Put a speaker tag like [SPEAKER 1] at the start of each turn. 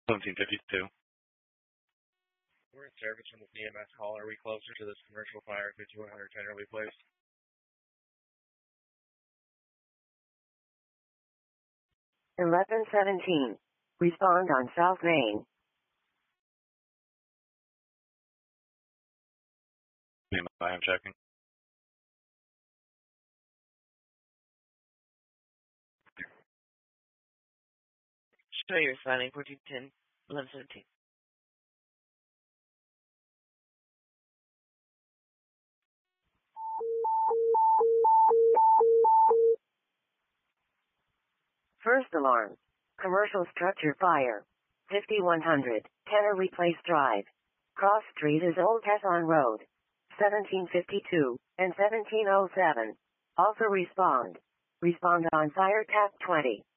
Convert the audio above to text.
[SPEAKER 1] 1752.
[SPEAKER 2] We're in service from the EMS call. Are we closer to this commercial fire 5100 Tenderly Place?
[SPEAKER 3] 1117. Respond on South Main.
[SPEAKER 1] I am checking.
[SPEAKER 4] Show your signing 1410 1117.
[SPEAKER 3] First alarm. Commercial structure fire. 5100, Tenderly Place Drive. Cross Street is Old Tesson Road. 1752 and 1707. Also respond. Respond on fire tap 20.